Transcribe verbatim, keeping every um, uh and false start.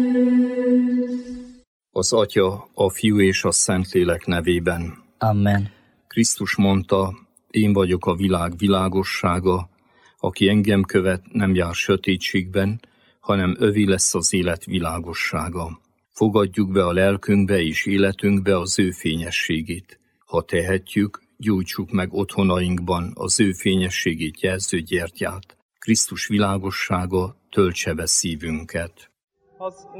Az Atya, a Fiú és a Szentlélek nevében. Amen. Krisztus mondta, én vagyok a világ világossága, aki engem követ, nem jár sötétségben, hanem övé lesz az élet világossága. Fogadjuk be a lelkünkbe és életünkbe az ő fényességét. Ha tehetjük, gyújtsuk meg otthonainkban az ő fényességét jelző gyertyát. Krisztus világossága töltse be szívünket. Az